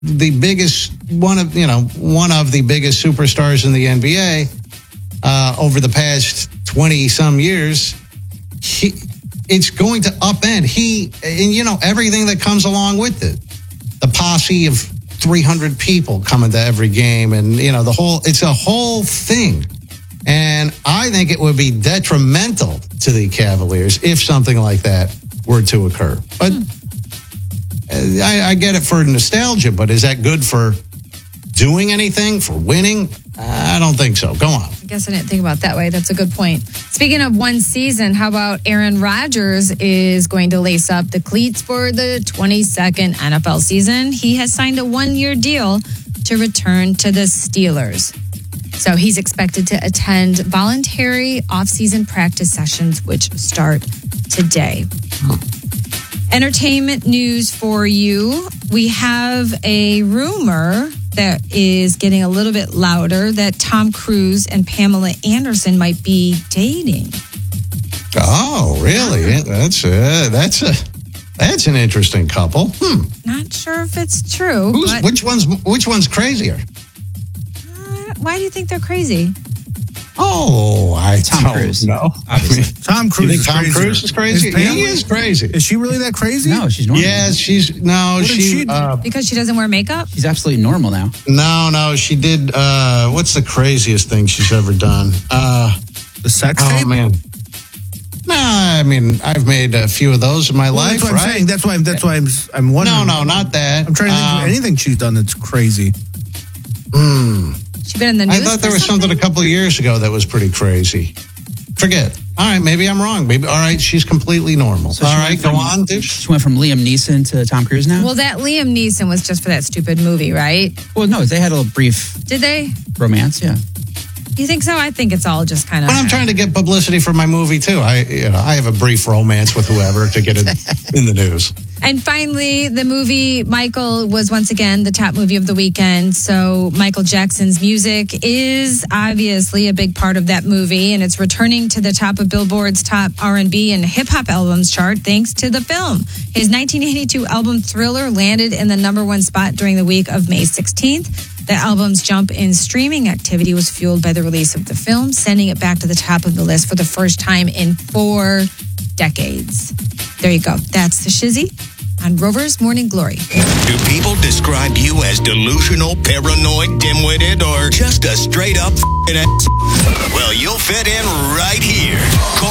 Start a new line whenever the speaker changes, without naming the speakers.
the biggest one of the biggest superstars in the NBA over the past 20 some years. It's going to upend everything that comes along with it. The posse of 300 people coming to every game, and it's a whole thing. And I think it would be detrimental to the Cavaliers if something like that were to occur. But I get it for nostalgia, but is that good for doing anything, for winning? I don't think so. Go on.
I guess I didn't think about it that way. That's a good point. Speaking of one season, how about Aaron Rodgers is going to lace up the cleats for the 22nd NFL season? He has signed a 1-year deal to return to the Steelers. So he's expected to attend voluntary off-season practice sessions, which start today. Entertainment news for you. We have a rumor that is getting a little bit louder that Tom Cruise and Pamela Anderson might be dating.
Oh, really? That's an interesting couple.
Not sure if it's true.
Which one's crazier?
Why do you think they're crazy?
Oh,
Tom Cruise.
No,
Tom Cruise.
You think Tom Cruise is crazy? He is crazy.
Is she really that crazy?
No, she's normal.
Yes, she.
Because she doesn't wear makeup?
She's absolutely normal now.
No, she did. What's the craziest thing she's ever done?
The sex tape?
Oh man. No, I mean I've made a few of those in my life.
That's what I'm saying. That's why I'm wondering.
No, not that.
I'm trying to think of anything she's done that's crazy.
She's been in the news.
I thought there was something a couple of years ago that was pretty crazy. Forget. All right, maybe I'm wrong. Maybe all right, she's completely normal.
So
all right, go on.
She went from Liam Neeson to Tom Cruise now?
Well, that Liam Neeson was just for that stupid movie, right?
Well, no, they had a brief
Did they?
romance, yeah.
You think so? I think it's all just kind of...
But I'm trying to get publicity for my movie too. I have a brief romance with whoever to get it in the news.
And finally, the movie Michael was once again the top movie of the weekend. So Michael Jackson's music is obviously a big part of that movie, and it's returning to the top of Billboard's top R&B and hip-hop albums chart thanks to the film. His 1982 album Thriller landed in the #1 spot during the week of May 16th. The album's jump in streaming activity was fueled by the release of the film, sending it back to the top of the list for the first time in 4 decades. There you go. That's the Shizzy on Rover's Morning Glory.
Do people describe you as delusional, paranoid, dim-witted, or just a straight-up f***ing ass? Well, you'll fit in right here. Call